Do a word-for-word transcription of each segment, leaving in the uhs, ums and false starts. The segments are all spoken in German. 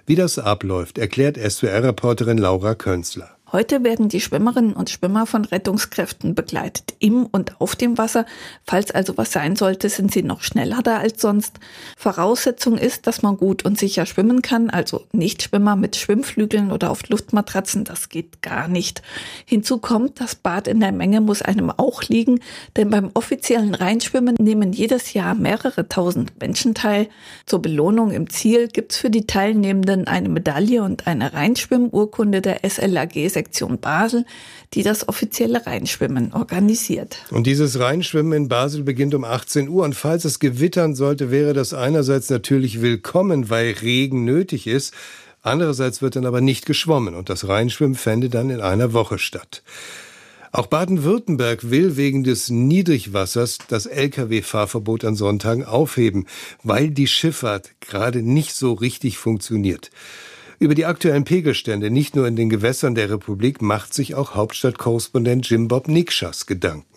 Wie das abläuft, erklärt S W R-Reporterin Laura Könzler. Heute werden die Schwimmerinnen und Schwimmer von Rettungskräften begleitet, im und auf dem Wasser. Falls also was sein sollte, sind sie noch schneller da als sonst. Voraussetzung ist, dass man gut und sicher schwimmen kann, also Nichtschwimmer mit Schwimmflügeln oder auf Luftmatratzen, das geht gar nicht. Hinzu kommt, das Bad in der Menge muss einem auch liegen, denn beim offiziellen Rheinschwimmen nehmen jedes Jahr mehrere tausend Menschen teil. Zur Belohnung im Ziel gibt's für die Teilnehmenden eine Medaille und eine Rheinschwimmurkunde der S L A G Sektion Basel, die das offizielle Rheinschwimmen organisiert. Und dieses Rheinschwimmen in Basel beginnt um achtzehn Uhr. Und falls es gewittern sollte, wäre das einerseits natürlich willkommen, weil Regen nötig ist. Andererseits wird dann aber nicht geschwommen und das Rheinschwimmen fände dann in einer Woche statt. Auch Baden-Württemberg will wegen des Niedrigwassers das L K W-Fahrverbot an Sonntagen aufheben, weil die Schifffahrt gerade nicht so richtig funktioniert. Über die aktuellen Pegelstände, nicht nur in den Gewässern der Republik, macht sich auch Hauptstadtkorrespondent Jim-Bob Nikschas Gedanken.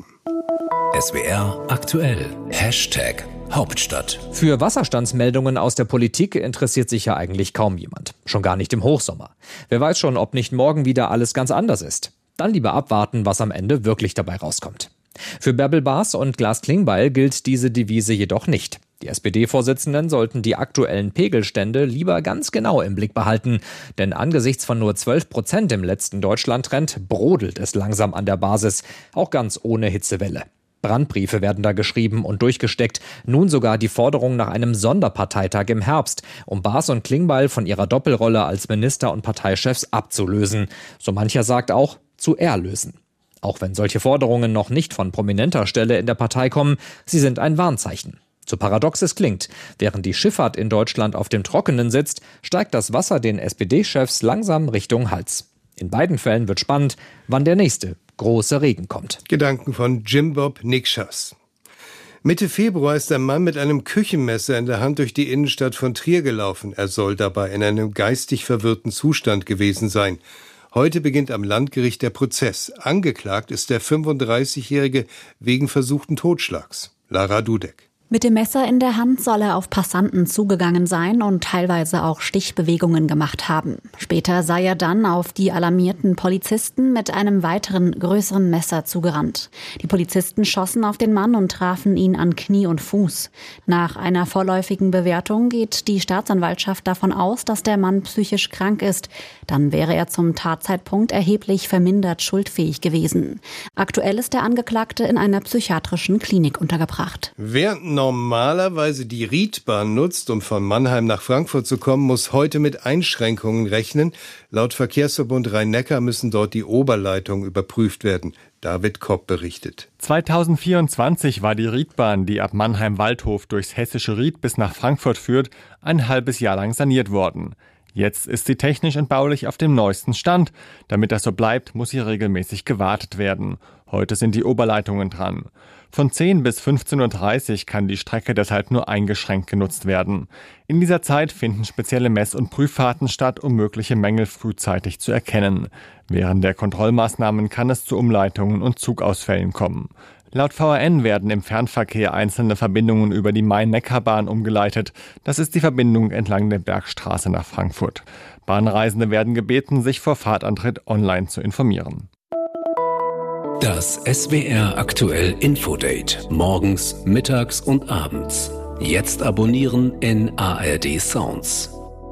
S W R aktuell. Hashtag Hauptstadt. Für Wasserstandsmeldungen aus der Politik interessiert sich ja eigentlich kaum jemand. Schon gar nicht im Hochsommer. Wer weiß schon, ob nicht morgen wieder alles ganz anders ist. Dann lieber abwarten, was am Ende wirklich dabei rauskommt. Für Bärbel Baas und Glas Klingbeil gilt diese Devise jedoch nicht. Die S P D-Vorsitzenden sollten die aktuellen Pegelstände lieber ganz genau im Blick behalten. Denn angesichts von nur zwölf Prozent im letzten Deutschland-Trend brodelt es langsam an der Basis, auch ganz ohne Hitzewelle. Brandbriefe werden da geschrieben und durchgesteckt. Nun sogar die Forderung nach einem Sonderparteitag im Herbst, um Baas und Klingbeil von ihrer Doppelrolle als Minister und Parteichefs abzulösen. So mancher sagt auch, zu erlösen. Auch wenn solche Forderungen noch nicht von prominenter Stelle in der Partei kommen, sie sind ein Warnzeichen. So paradox es klingt, während die Schifffahrt in Deutschland auf dem Trockenen sitzt, steigt das Wasser den S P D-Chefs langsam Richtung Hals. In beiden Fällen wird spannend, wann der nächste große Regen kommt. Gedanken von Jim-Bob Nikschas. Mitte Februar ist ein Mann mit einem Küchenmesser in der Hand durch die Innenstadt von Trier gelaufen. Er soll dabei in einem geistig verwirrten Zustand gewesen sein. Heute beginnt am Landgericht der Prozess. Angeklagt ist der fünfunddreißigjährige wegen versuchten Totschlags. Lara Dudek. Mit dem Messer in der Hand soll er auf Passanten zugegangen sein und teilweise auch Stichbewegungen gemacht haben. Später sei er dann auf die alarmierten Polizisten mit einem weiteren, größeren Messer zugerannt. Die Polizisten schossen auf den Mann und trafen ihn an Knie und Fuß. Nach einer vorläufigen Bewertung geht die Staatsanwaltschaft davon aus, dass der Mann psychisch krank ist. Dann wäre er zum Tatzeitpunkt erheblich vermindert schuldfähig gewesen. Aktuell ist der Angeklagte in einer psychiatrischen Klinik untergebracht. Wer normalerweise die Riedbahn nutzt, um von Mannheim nach Frankfurt zu kommen, muss heute mit Einschränkungen rechnen. Laut Verkehrsverbund Rhein-Neckar müssen dort die Oberleitungen überprüft werden. David Kopp berichtet. zweitausendvierundzwanzig war die Riedbahn, die ab Mannheim-Waldhof durchs hessische Ried bis nach Frankfurt führt, ein halbes Jahr lang saniert worden. Jetzt ist sie technisch und baulich auf dem neuesten Stand. Damit das so bleibt, muss sie regelmäßig gewartet werden. Heute sind die Oberleitungen dran. Von zehn bis fünfzehn Uhr dreißig kann die Strecke deshalb nur eingeschränkt genutzt werden. In dieser Zeit finden spezielle Mess- und Prüffahrten statt, um mögliche Mängel frühzeitig zu erkennen. Während der Kontrollmaßnahmen kann es zu Umleitungen und Zugausfällen kommen. Laut V R N werden im Fernverkehr einzelne Verbindungen über die Main-Neckar-Bahn umgeleitet. Das ist die Verbindung entlang der Bergstraße nach Frankfurt. Bahnreisende werden gebeten, sich vor Fahrtantritt online zu informieren. Das S W R aktuell Infodate. Morgens, mittags und abends. Jetzt abonnieren in A R D Sounds.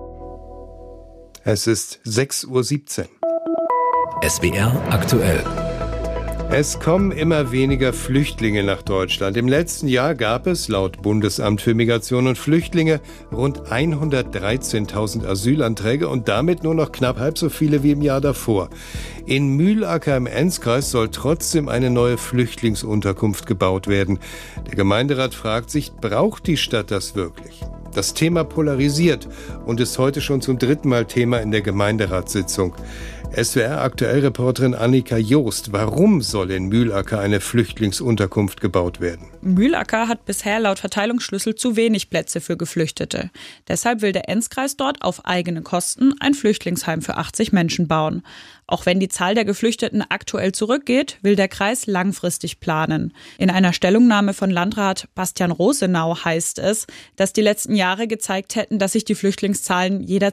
Es ist sechs Uhr siebzehn. S W R aktuell. Es kommen immer weniger Flüchtlinge nach Deutschland. Im letzten Jahr gab es laut Bundesamt für Migration und Flüchtlinge rund hundertdreizehntausend Asylanträge und damit nur noch knapp halb so viele wie im Jahr davor. In Mühlacker im Enzkreis soll trotzdem eine neue Flüchtlingsunterkunft gebaut werden. Der Gemeinderat fragt sich, braucht die Stadt das wirklich? Das Thema polarisiert und ist heute schon zum dritten Mal Thema in der Gemeinderatssitzung. S W R-Aktuell-Reporterin Annika Joost. Warum soll in Mühlacker eine Flüchtlingsunterkunft gebaut werden? Mühlacker hat bisher laut Verteilungsschlüssel zu wenig Plätze für Geflüchtete. Deshalb will der Enzkreis dort auf eigene Kosten ein Flüchtlingsheim für achtzig Menschen bauen. Auch wenn die Zahl der Geflüchteten aktuell zurückgeht, will der Kreis langfristig planen. In einer Stellungnahme von Landrat Bastian Rosenau heißt es, dass die letzten Jahre gezeigt hätten, dass sich die Flüchtlingszahlen jederzeit